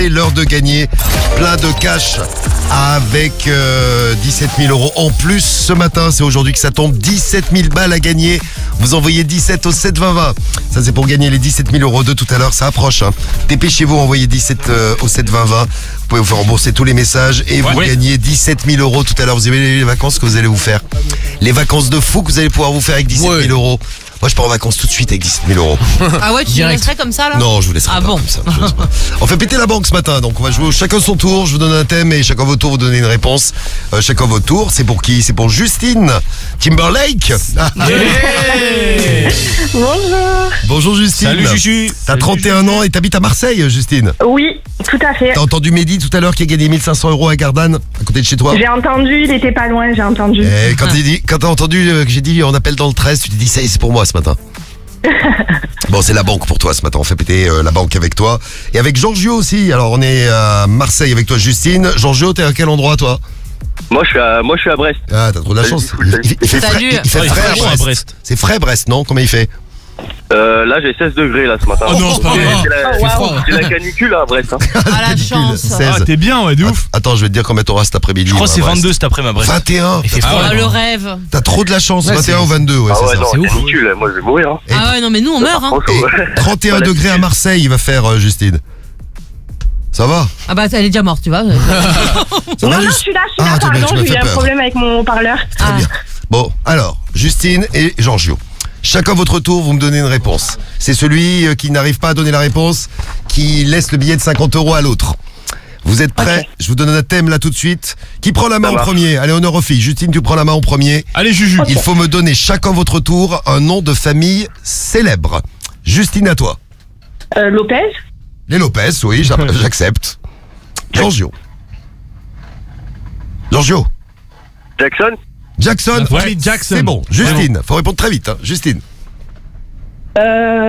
C'est l'heure de gagner plein de cash avec 17 000 € en plus ce matin. C'est aujourd'hui que ça tombe, 17 000 balles à gagner. Vous envoyez 17 au 7 20 20. Ça c'est pour gagner les 17 000 € de tout à l'heure, ça approche. Hein. Dépêchez-vous, envoyez 17 au 7 20 20. Vous pouvez vous faire rembourser tous les messages et vous gagnez 17 000 € tout à l'heure. Vous avez les vacances que vous allez vous faire. Les vacances de fou que vous allez pouvoir vous faire avec 17 000 €. Moi, je pars en vacances tout de suite avec 17 000 €. Ah ouais, tu me laisserais comme ça là? Non, je vous laisserai pas comme ça. On fait péter la banque ce matin, donc on va jouer chacun son tour. Je vous donne un thème et chacun votre tour vous donnez une réponse. Chacun votre tour. C'est pour qui? C'est pour Justine Timberlake. Bonjour. Bonjour Justine. Salut Juju. T'as 31 ans et t'habites à Marseille, Justine. Oui, tout à fait. T'as entendu Mehdi tout à l'heure qui a gagné 1 500 € à Gardanne, à côté de chez toi? J'ai entendu, il était pas loin, j'ai entendu. Et quand t'as entendu que j'ai dit on appelle dans le 13, tu t'es dit ça y est, c'est pour moi ce matin. Bon, c'est la banque pour toi ce matin, on fait péter la banque avec toi. Et avec Giorgio aussi, alors on est à Marseille avec toi Justine. Giorgio, t'es à quel endroit toi? Moi je suis à Brest. Ah, t'as trop de la chance. Il fait frais à Brest. C'est frais Brest, non? Combien il fait? Là j'ai 16 degrés là ce matin. Oh non, c'est pas vrai. C'est la canicule à Brest. Hein. Ah la chance. 16. Ah, t'es bien, ouais, de ouf. Attends, je vais te dire combien t'auras cet après-midi. Je crois que c'est 22 cet après-midi à Brest. 21. Il fait froid. Ah, le rêve. T'as trop de la chance, Ouais, 21 ou 22, ouais, Ah c'est ouais, ça. non, c'est ouf. canicule, moi je vais mourir. Hein. Ah ouais, non mais nous on meurt hein. Et 31 degrés à Marseille, il va faire, Justine. Ça va? Ah bah elle est déjà morte, tu vois. Ça Non, va, non, je Justine? suis là, Ah, pardon, tu m'as j'ai eu fait un peur. problème avec mon parleur. Très bien. Bon, alors, Justine et Giorgio. Chacun votre tour, vous me donnez une réponse. C'est celui qui n'arrive pas à donner la réponse qui laisse le billet de 50 € à l'autre. Vous êtes prêts? Ok. Je vous donne un thème là tout de suite. Qui prend la main Ça en marche. premier? Allez, honneur aux filles. Justine, tu prends la main en premier. Allez Juju. Il faut me donner chacun votre tour un nom de famille célèbre. Justine, à toi. Lopez. Les Lopez, oui, j'accepte. Giorgio. Giorgio. Jackson. Jackson. La famille Jackson. C'est bon. Justine, faut répondre très vite. Hein. Justine. 3,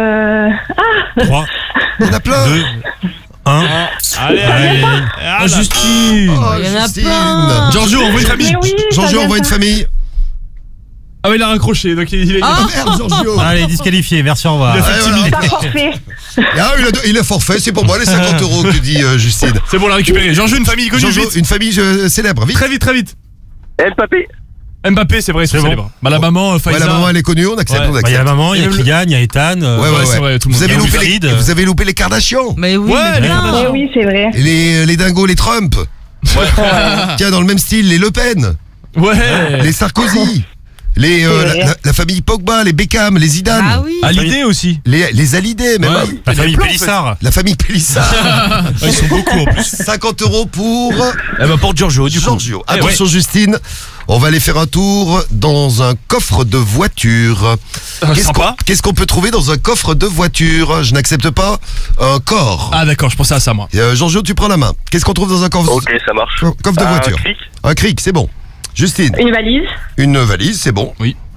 Il y en a plein. 2, 1. Allez. Ah, Justine. Oh, Il y en a Justine. plein. Giorgio, envoie une famille. Mais oui, Giorgio, ça envoie une vient famille. Ah ouais, il a raccroché, donc il est... Ah. Merde, Giorgio. Allez, disqualifié, merci, au revoir. Il a fait Ah, timide. pas forfait. Ah, il est forfait, c'est pour moi les 50 € que tu dis, Justine. C'est bon, on l'a récupéré. Giorgio, une famille connue, Giorgio, vite. une famille célèbre, vite. Très vite. Mbappé. Mbappé, c'est vrai, c'est bon. célèbre. Bah la maman, Ouais, Faiza. la maman, elle est connue, on accepte, Ouais. on Il y a la accepte. maman, il y a Et le- Kylian, il y a Ethan. Ouais, c'est vrai, tout le Vous monde. avez, Il y a loupé Wilfried. vous avez loupé les Kardashians. Mais oui, Ouais, mais les plein. Mais oui, c'est vrai. Et les dingos, les Trump. Tiens, dans le même style, les Le Pen, Ouais. les Sarkozy, les, la famille Pogba, les Beckham, les Zidane, Ah oui. Hallyday aussi. les Hallyday, même. Ouais. hein. La famille plein, en Pélissard. La famille Pélissard. Ils sont beaucoup en plus. 50 € pour Eh ben pour Giorgio, du coup. Giorgio. Attention, Justine, on va aller faire un tour dans un coffre de voiture. Sympa. Qu'est-ce qu'on peut trouver dans un coffre de voiture? Je n'accepte pas un corps. Ah d'accord, je pensais à ça moi. Giorgio, tu prends la main. Qu'est-ce qu'on trouve dans un coffre, Ok, ça marche. coffre de voiture? Cric. Un cric, c'est bon. Justine, Une valise. une valise, c'est bon.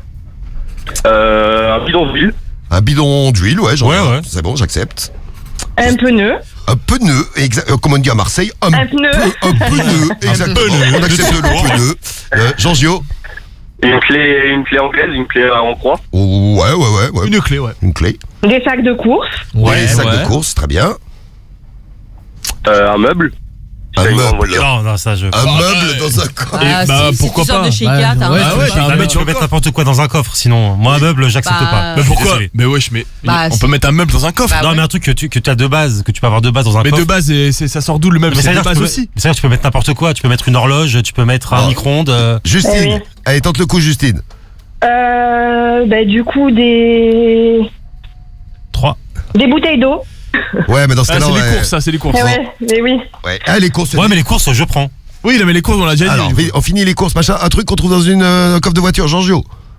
Un bidonville. Un bidon d'huile, ouais, Ouais, ouais. c'est bon, j'accepte. Un pneu. Un pneu, comme on dit à Marseille, un pneu. Un pneu, exactement. On accepte le pneu. Giorgio. Une clé anglaise, une clé en croix. Oh, ouais. Une clé, ouais. Une clé. Des sacs de course. Des sacs de course, très bien. Un meuble. Un C'est une grande meuble. voiture. Non, ça, je. Un meuble dans un coffre. Ah, bah, si, pourquoi si tu sors pas. de chez Kat, hein. ouais, t'as un Ah, mais meuble tu peux mettre n'importe quoi dans un coffre, sinon. Moi, un meuble, j'accepte Bah, pas. Mais Je suis pourquoi? désolé. Mais wesh, mais Bah, on peut mettre un meuble dans un coffre. Bah, Non, ouais. mais un truc que tu as de base, que tu peux avoir de base dans un Mais coffre. de base, ça sort d'où le meuble? Mais C'est ça veut de dire que base tu peux- aussi. mais ça veut dire que tu peux mettre n'importe quoi. Tu peux mettre une horloge, tu peux mettre un Oh. micro-ondes. Justine, Eh oui. allez, tente le coup, Justine. Du coup, des 3. bouteilles d'eau. Ouais, mais dans ce Ah, cas-là, c'est les courses, ça, c'est les courses. Eh ouais, mais oui. ouais. Ah, les courses. Ouais, mais les courses, je prends. Oui, mais les courses, on l'a déjà Alors, dit. on finit les courses, machin. Un truc qu'on trouve dans une un coffre de voiture, Giorgio.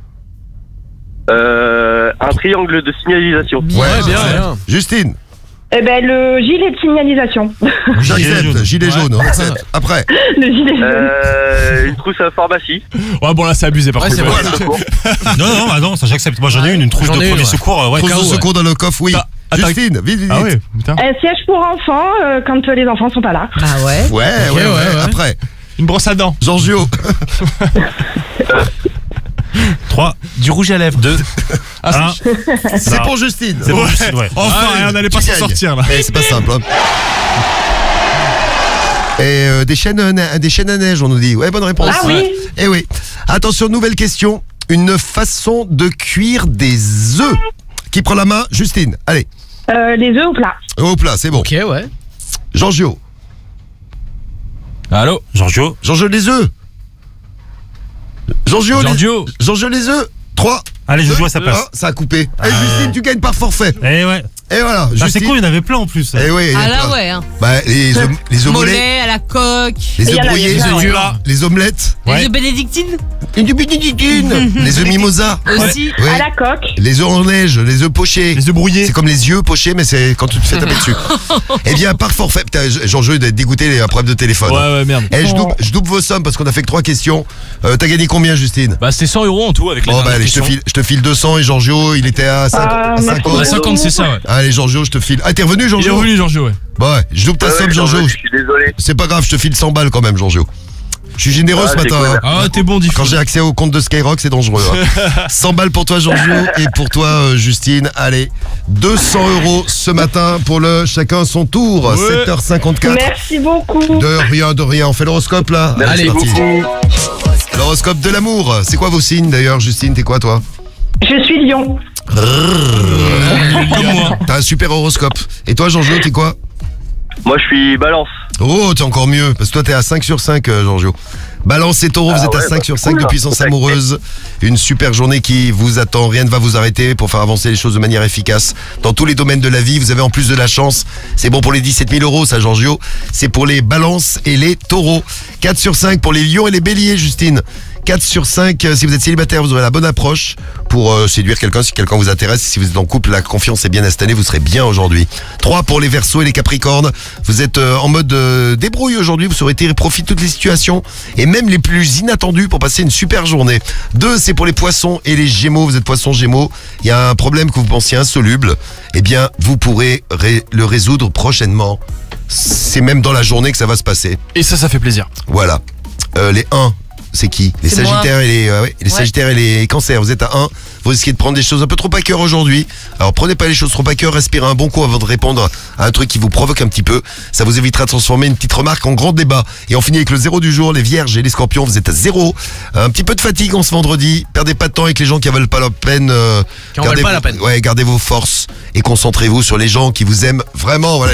Un triangle de signalisation. Bien. Ouais, bien, ouais. bien. Justine, Le gilet de signalisation. j'accepte. Gilet jaune, on accepte. Après, Le gilet jaune. Une trousse à pharmacie. Ouais, bon, là, c'est abusé par contre. voilà. Non, bah non, ça j'accepte. Moi, j'en ai une trousse J'en de ai premier une, ouais. secours. Ouais, trousse KO, de ouais. secours dans le coffre, oui. Attends. Justine, vite. Ah ouais, putain. Un siège pour enfants quand les enfants sont pas là. Bah ouais. Ouais. ouais. Après, Une brosse à dents. Giorgio. 3. Du rouge à lèvres. 2. Ah, 1. C'est pour Justine. C'est bon, ouais. Enfin, Allez, on n'allait pas tu s'en gagnes. sortir là. Eh, c'est pas simple. Hein. Et des chaînes à neige, on nous dit. Ouais, bonne réponse. Ah oui. Eh oui. Attention, nouvelle question. Une façon de cuire des œufs. Qui prend la main? Justine, allez. Les œufs au plat. Au plat, c'est bon. Ok, ouais. Giorgio. Allô Giorgio. Giorgio, les œufs. Giorgio, Giorgio. les œufs. 3. Allez, je joue à sa place. Ça a coupé. Et Justine, tu gagnes par forfait. Eh ouais. Et voilà. Ah, c'est Justine. con, il y en avait plein en plus. Eh oui, Ah là, ouais. Hein. Bah, les œufs mollets, Mollet à la coque. les Et œufs il y en a brouillés, plein, ouais. les omelettes, Ouais. Les œufs bénédictines les œufs mimosa, aussi. Ouais. À la coque. les œufs en neige, les œufs pochés. Les œufs brouillés. C'est comme les yeux pochés, mais c'est quand tu te fais taper dessus. Eh bien, par forfait, putain, Jean-Jeu doit être dégoûté, les problèmes de téléphone. Ouais, merde. Eh, je double vos sommes parce qu'on a fait que 3 questions. T'as gagné combien, Justine? Bah, c'était 100 € en tout avec la Bon, bah, dernière allez, je question. te file 200 et Giorgio, il était à 50. merci. 50. À 50, c'est ça, ouais. Allez, Giorgio, je te file. Ah, t'es revenu, Il est Giorgio? revenu, Giorgio, ouais. Bon, ouais, je double ta somme, Giorgio. Je suis désolé. C'est pas grave, je te file 100 balles quand même, Giorgio. Je suis généreux Ah, ce c'est matin. cool, hein. Ah, t'es bon, Quand j'ai accès au compte de Skyrock, c'est dangereux. Hein. 100 balles pour toi, Giorgio, et pour toi, Justine. Allez, 200 € ce matin pour le chacun son tour. Ouais. 7h54. Merci beaucoup. De rien. On fait l'horoscope là? Merci Allez, c'est parti. beaucoup. L'horoscope de l'amour. C'est quoi vos signes d'ailleurs, Justine? T'es quoi, toi? Je suis Lion. Comme moi. T'as un super horoscope. Et toi, Giorgio, t'es quoi? Moi, je suis balance. Oh, t'es encore mieux, parce que toi, t'es à 5 sur 5, Giorgio. Balance et Taureau, vous êtes à ouais, 5 bah, sur 5 cool. de puissance amoureuse. Une super journée qui vous attend. Rien ne va vous arrêter pour faire avancer les choses de manière efficace. Dans tous les domaines de la vie, vous avez en plus de la chance. C'est bon pour les 17 000 €, ça, Giorgio. C'est pour les balances et les taureaux. 4 sur 5 pour les lions et les béliers, Justine. 4 sur 5, si vous êtes célibataire, vous aurez la bonne approche pour séduire quelqu'un si quelqu'un vous intéresse. Si vous êtes en couple, la confiance est bien installée, vous serez bien aujourd'hui. 3 pour les Verseaux et les Capricornes. Vous êtes en mode débrouille aujourd'hui, vous saurez tirer profit de toutes les situations et même les plus inattendues pour passer une super journée. 2, c'est pour les Poissons et les Gémeaux. Vous êtes Poissons, Gémeaux. Il y a un problème que vous pensiez insoluble. Eh bien, vous pourrez le résoudre prochainement. C'est même dans la journée que ça va se passer. Et ça fait plaisir. Voilà. Les 1, c'est qui? Les C'est moi. Sagittaires et les Sagittaires et les Cancers. Vous êtes à 1. Vous risquez de prendre des choses un peu trop à cœur aujourd'hui. Alors prenez pas les choses trop à cœur, respirez un bon coup avant de répondre à un truc qui vous provoque un petit peu. Ça vous évitera de transformer une petite remarque en grand débat. Et on finit avec le 0 du jour, les Vierges et les Scorpions. Vous êtes à 0. Un petit peu de fatigue en ce vendredi. Perdez pas de temps avec les gens qui en valent pas la peine. Qui en valent pas la peine. Ouais, gardez vos forces et concentrez-vous sur les gens qui vous aiment vraiment. Voilà.